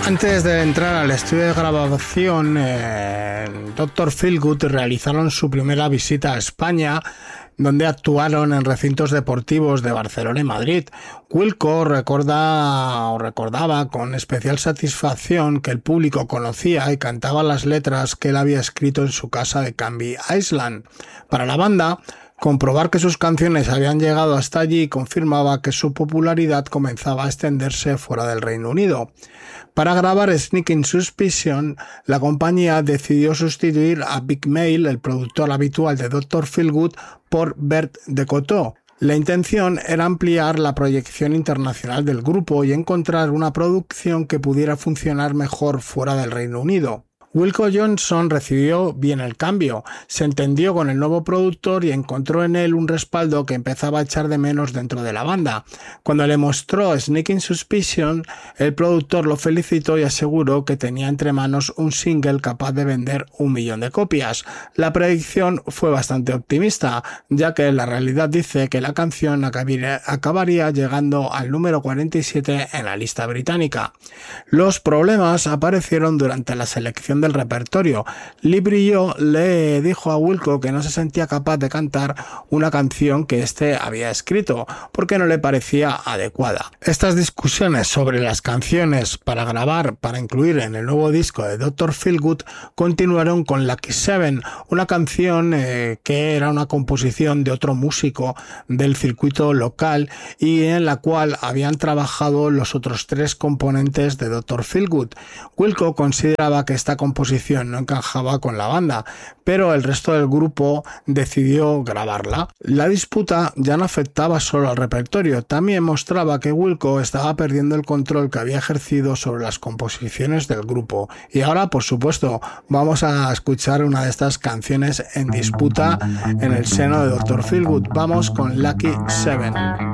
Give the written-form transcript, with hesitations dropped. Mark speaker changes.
Speaker 1: Antes de entrar al estudio de grabación, Dr. Feelgood realizaron su primera visita a España, donde actuaron en recintos deportivos de Barcelona y Madrid. Wilco recordaba con especial satisfacción que el público conocía y cantaba las letras que él había escrito en su casa de Canby Island. Para la banda, comprobar que sus canciones habían llegado hasta allí confirmaba que su popularidad comenzaba a extenderse fuera del Reino Unido. Para grabar Sneaking Suspicion, la compañía decidió sustituir a Vic Mail, el productor habitual de Dr. Feelgood, por Bert de Coteau. La intención era ampliar la proyección internacional del grupo y encontrar una producción que pudiera funcionar mejor fuera del Reino Unido. Wilco Johnson recibió bien el cambio, se entendió con el nuevo productor y encontró en él un respaldo que empezaba a echar de menos dentro de la banda. Cuando le mostró Sneaking Suspicion, el productor lo felicitó y aseguró que tenía entre manos un single capaz de vender 1 millón de copias. La predicción fue bastante optimista, ya que la realidad dice que la canción acabaría llegando al número 47 en la lista británica. Los problemas aparecieron durante la selección del repertorio. Lee Brillo le dijo a Wilco que no se sentía capaz de cantar una canción que éste había escrito porque no le parecía adecuada. Estas discusiones sobre las canciones para grabar para incluir en el nuevo disco de Dr. Feelgood continuaron con Lucky Seven, una canción que era una composición de otro músico del circuito local y en la cual habían trabajado los otros 3 componentes de Dr. Feelgood. Wilco consideraba que esta composición no encajaba con la banda, pero el resto del grupo decidió grabarla. La disputa ya no afectaba solo al repertorio, también mostraba que Wilco estaba perdiendo el control que había ejercido sobre las composiciones del grupo. Y ahora, por supuesto, vamos a escuchar una de estas canciones en disputa en el seno de Dr. Feelgood. Vamos con Lucky Seven.